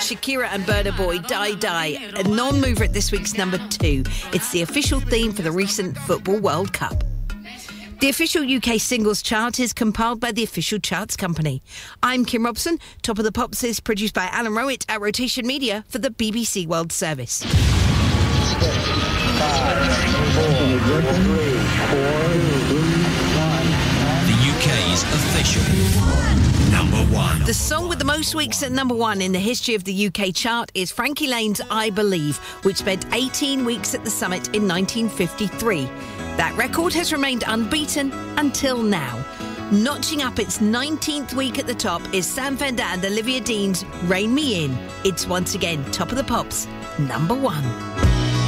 Shakira and Burna Boy, Die Die, a non-mover at this week's number 2. It's the official theme for the recent Football World Cup. The official UK singles chart is compiled by the official charts company. I'm Kim Robson. Top of the Pops is produced by Alan Rowett at Rotation Media for the BBC World Service. 6, 5, 4, 3, 2, 1. The UK's official number 1. The song with the most weeks at number 1 in the history of the UK chart is Frankie Lane's I Believe, which spent 18 weeks at the summit in 1953. That record has remained unbeaten until now. Notching up its 19th week at the top is Sam Fender and Olivia Dean's Rein Me In. It's once again Top of the Pops, number 1.